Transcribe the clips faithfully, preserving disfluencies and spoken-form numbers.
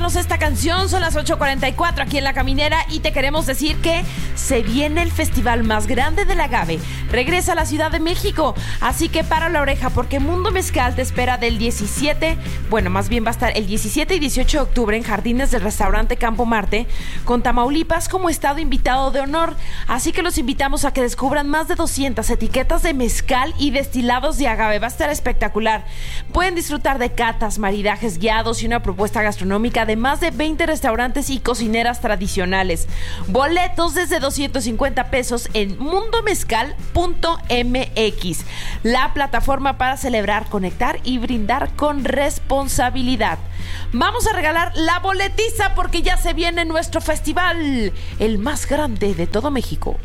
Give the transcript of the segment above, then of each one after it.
dedicarnos esta canción. Son las ocho cuarenta y cuatro aquí en La Caminera y te queremos decir que se viene el festival más grande del agave. Regresa a la Ciudad de México, así que para la oreja porque Mundo Mezcal te espera del diecisiete, bueno, más bien va a estar el diecisiete y dieciocho de octubre en Jardines del Restaurante Campo Marte, con Tamaulipas como estado invitado de honor. Así que los invitamos a que descubran más de doscientas etiquetas de mezcal y destilados de agave. Va a estar espectacular. Pueden disfrutar de catas, maridajes guiados y una propuesta gastronómica de más de veinte restaurantes y cocineras tradicionales. Boletos desde doscientos cincuenta pesos en mundo mezcal punto m x, la plataforma para celebrar, conectar y brindar con responsabilidad. Vamos a regalar la boletiza porque ya se viene nuestro festival, el más grande de todo México.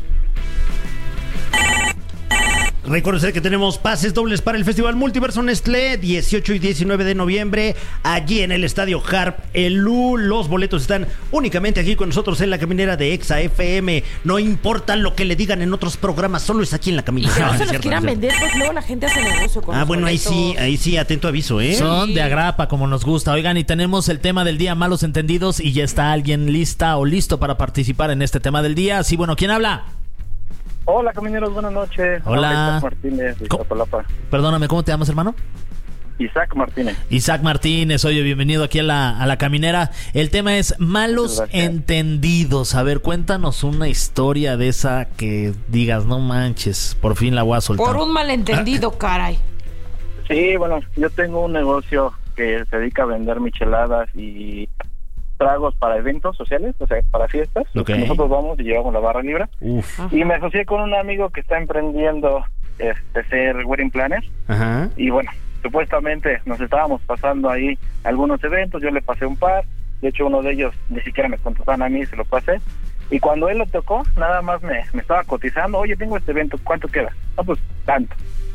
Recuerden que tenemos pases dobles para el Festival Multiverso Nestlé, dieciocho y diecinueve de noviembre, allí en el Estadio Harp Elú. Los boletos están únicamente aquí con nosotros en La Caminera de Exa F M. No importa lo que le digan en otros programas, solo es aquí en La Caminera. Y que no, no se es los cierto, quieran no es vender, pues luego la gente hace negocio con Ah, los bueno, ahí boletos. sí, ahí sí, atento aviso, ¿eh? Son de agrapa, como nos gusta. Oigan, y tenemos el tema del día, malos entendidos, y ya está alguien lista o listo para participar en este tema del día. Sí, bueno, ¿quién habla? Hola, camineros, buenas noches. Hola. Isaac Martínez, de ¿Cómo? Iztapalapa. Perdóname, ¿cómo te llamas, hermano? Isaac Martínez. Isaac Martínez, oye, bienvenido aquí a la, a la Caminera. El tema es malos entendidos. A ver, cuéntanos una historia de esa que digas, no manches, por fin la voy a soltar. Por un malentendido, caray. Sí, bueno, yo tengo un negocio que se dedica a vender micheladas y tragos para eventos sociales, o sea, para fiestas. Ok. Nosotros vamos y llevamos la barra libre. Uf. Y me asocié con un amigo que está emprendiendo este ser wedding planner. Ajá. Y bueno, supuestamente nos estábamos pasando ahí algunos eventos, yo le pasé un par, de hecho uno de ellos ni siquiera me contrataron a mí, se lo pasé, y cuando él lo tocó, nada más me, me estaba cotizando, oye, tengo este evento, ¿cuánto queda? No, pues, tanto.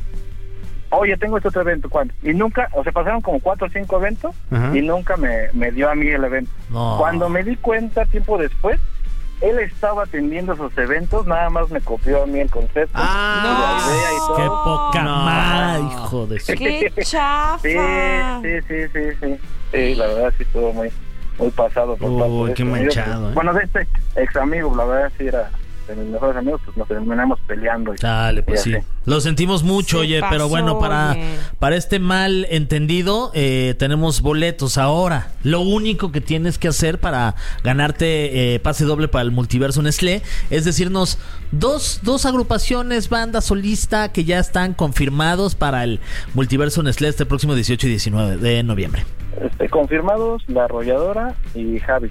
Oye, tengo este otro evento, ¿cuánto? Y nunca, o sea, pasaron como cuatro o cinco eventos, Ajá. y nunca me, me dio a mí el evento. No. Cuando me di cuenta, tiempo después, él estaba atendiendo esos eventos, nada más me copió a mí el concepto, Ah, y la idea y todo. Qué poca No. madre, hijo de su... ¡Qué chafa! Sí, sí, sí, sí, sí. Sí, la verdad sí estuvo muy, muy pasado por Uy, parte de qué este amigo. manchado, ¿eh? Bueno, de este ex amigo, la verdad sí era de mis mejores amigos, pues nos terminamos peleando. Y, Dale, pues y sí. así. Lo sentimos mucho, Se oye, pasó, pero bueno, para, oye. para este mal entendido, eh, tenemos boletos ahora. Lo único que tienes que hacer para ganarte eh, pase doble para el Multiverso Nestlé es decirnos dos, dos agrupaciones, banda solista que ya están confirmados para el Multiverso Nestlé este próximo dieciocho y diecinueve de noviembre. Este, confirmados, La Arrolladora y Javi.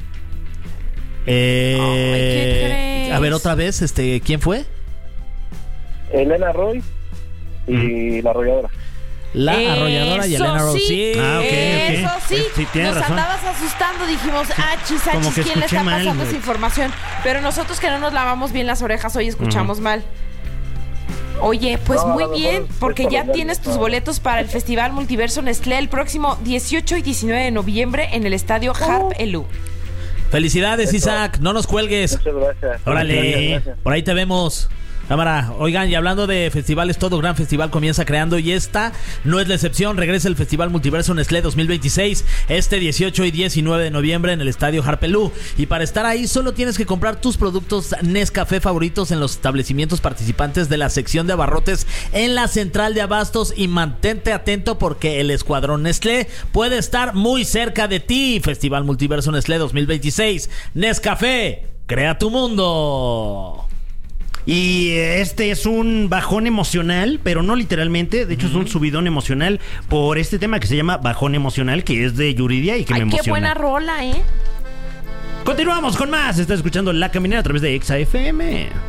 Eh, Ay, ¿qué crees? a ver, otra vez, este, ¿quién fue? Elena Roy y La Arrolladora. La Arrolladora y Eso Elena Rose. sí, Ah, ok, ok. Eso sí, Eh, sí, tienes nos razón. andabas asustando, dijimos, ah, chis, ah, como chis, que ¿quién le escuché está mal, pasando güey. esa información? Pero nosotros que no nos lavamos bien las orejas, hoy escuchamos mal. Oye, pues No, a muy lo bien, mejor es porque por ya el nervio, tienes tus no. boletos para el Festival Multiverso Nestlé el próximo dieciocho y diecinueve de noviembre en el Estadio Harp Elú. Felicidades, Eso. Isaac, no nos cuelgues. Muchas gracias. Órale, Gracias, gracias. por ahí te vemos. Cámara, oigan, y hablando de festivales, todo gran festival comienza creando y esta no es la excepción. Regresa el Festival Multiverso Nestlé dos mil veintiséis este dieciocho y diecinueve de noviembre en el Estadio Harp Elú. Y para estar ahí solo tienes que comprar tus productos Nescafé favoritos en los establecimientos participantes de la sección de abarrotes en la central de abastos y mantente atento porque el Escuadrón Nestlé puede estar muy cerca de ti. Festival Multiverso Nestlé dos mil veintiséis. Nescafé, crea tu mundo. Y este es un bajón emocional, pero no literalmente. De hecho, es un subidón emocional por este tema que se llama Bajón Emocional, que es de Yuridia y que Ay, me qué emociona. buena rola, ¿eh? Continuamos con más. Estás escuchando La Caminera a través de Exa F M.